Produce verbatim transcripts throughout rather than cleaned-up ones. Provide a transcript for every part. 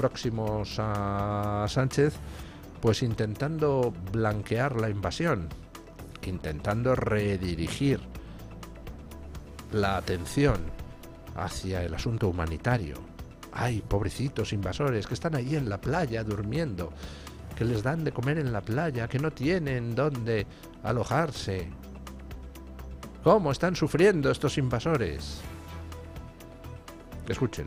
próximos a Sánchez, pues intentando blanquear la invasión, intentando redirigir la atención hacia el asunto humanitario. Ay, pobrecitos invasores que están ahí en la playa durmiendo, que les dan de comer en la playa, que no tienen dónde alojarse. ¿Cómo están sufriendo estos invasores? Escuchen.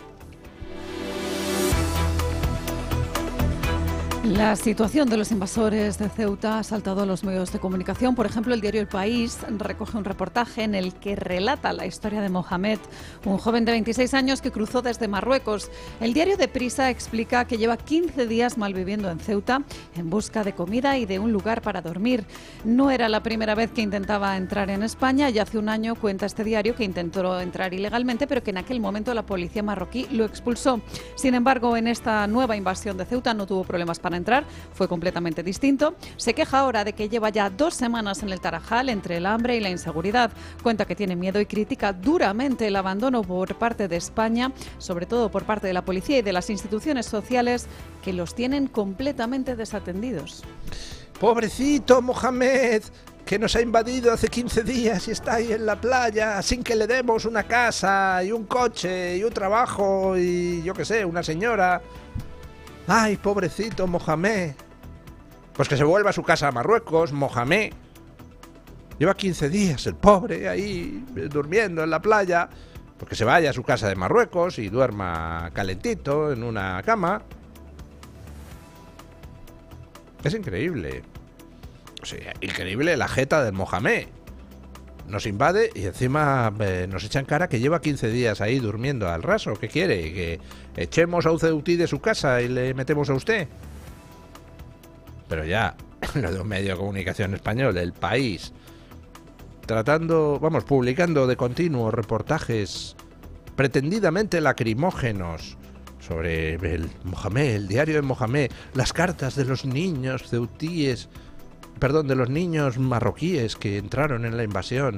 La situación de los invasores de Ceuta ha saltado a los medios de comunicación. Por ejemplo, el diario El País recoge un reportaje en el que relata la historia de Mohamed, un joven de veintiséis años que cruzó desde Marruecos. El diario Deprisa explica que lleva quince días malviviendo en Ceuta en busca de comida y de un lugar para dormir. No era la primera vez que intentaba entrar en España. Ya hace un año, cuenta este diario, que intentó entrar ilegalmente, pero que en aquel momento la policía marroquí lo expulsó. Sin embargo, en esta nueva invasión de Ceuta no tuvo problemas para entrar, fue completamente distinto. Se queja ahora de que lleva ya dos semanas en el Tarajal entre el hambre y la inseguridad. Cuenta que tiene miedo y critica duramente el abandono por parte de España, sobre todo por parte de la policía y de las instituciones sociales, que los tienen completamente desatendidos. ¡Pobrecito Mohamed! Que nos ha invadido hace quince días y está ahí en la playa sin que le demos una casa y un coche y un trabajo y yo qué sé, una señora. ¡Ay, pobrecito Mohamed! Pues que se vuelva a su casa a Marruecos, Mohamed. Lleva quince días el pobre ahí durmiendo en la playa. Pues que se vaya a su casa de Marruecos y duerma calentito en una cama. Es increíble. O sea, increíble la jeta del Mohamed. Nos invade y encima eh, nos echa en cara que lleva quince días ahí durmiendo al raso. ¿Qué quiere? ¿Que echemos a un ceutí de su casa y le metemos a usted? Pero ya, lo de un medio de comunicación español, El País, tratando, vamos, publicando de continuo reportajes pretendidamente lacrimógenos sobre el Mohamed, el diario de Mohamed, las cartas de los niños ceutíes, perdón, de los niños marroquíes que entraron en la invasión.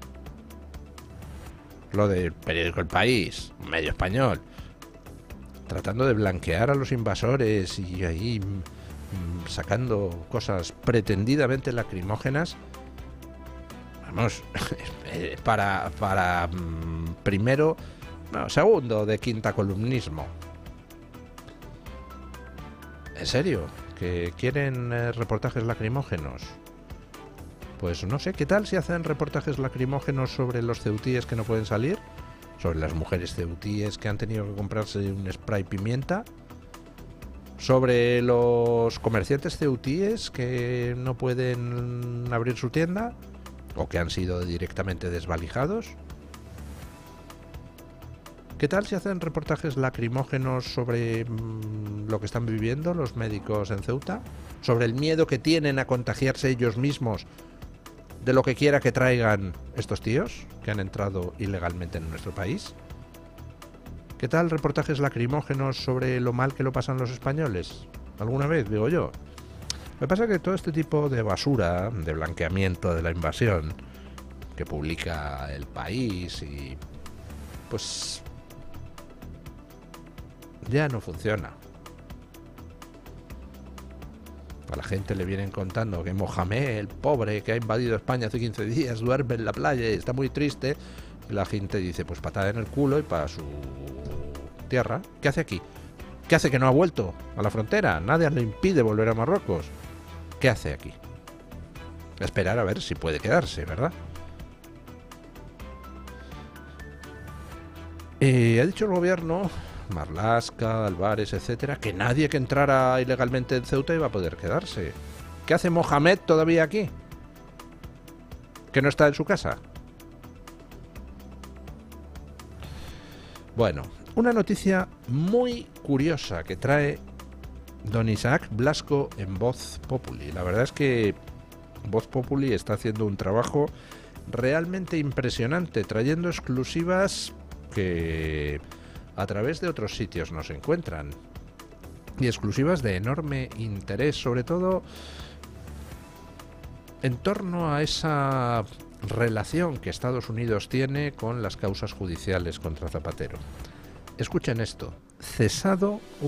Lo del periódico El País, un medio español, tratando de blanquear a los invasores y ahí mmm, sacando cosas pretendidamente lacrimógenas. Vamos, para, para mmm, primero, no, segundo de quinta columnismo. ¿En serio? ¿Que quieren eh, reportajes lacrimógenos? Pues no sé, ¿qué tal si hacen reportajes lacrimógenos sobre los ceutíes que no pueden salir? Sobre las mujeres ceutíes que han tenido que comprarse un spray pimienta. Sobre los comerciantes ceutíes que no pueden abrir su tienda o que han sido directamente desvalijados. ¿Qué tal si hacen reportajes lacrimógenos sobre mmm, lo que están viviendo los médicos en Ceuta? Sobre el miedo que tienen a contagiarse ellos mismos de lo que quiera que traigan estos tíos que han entrado ilegalmente en nuestro país. ¿Qué tal reportajes lacrimógenos sobre lo mal que lo pasan los españoles? ¿Alguna vez, digo yo? Me pasa que todo este tipo de basura, de blanqueamiento de la invasión, que publica El País y... pues... ya no funciona. A la gente le vienen contando que Mohamed, el pobre que ha invadido España hace quince días, duerme en la playa y está muy triste. Y la gente dice, pues patada en el culo y para su tierra. ¿Qué hace aquí? ¿Qué hace que no ha vuelto a la frontera? Nadie le impide volver a Marruecos. ¿Qué hace aquí? Esperar a ver si puede quedarse, ¿verdad? Eh, ha dicho el gobierno, Marlaska, Álvarez, etcétera, que nadie que entrara ilegalmente en Ceuta iba a poder quedarse. ¿Qué hace Mohamed todavía aquí? ¿Que no está en su casa? Bueno, una noticia muy curiosa que trae don Isaac Blasco en Voz Populi. La verdad es que Voz Populi está haciendo un trabajo realmente impresionante, trayendo exclusivas que a través de otros sitios no se encuentran, y exclusivas de enorme interés, sobre todo en torno a esa relación que Estados Unidos tiene con las causas judiciales contra Zapatero. Escuchen esto: cesado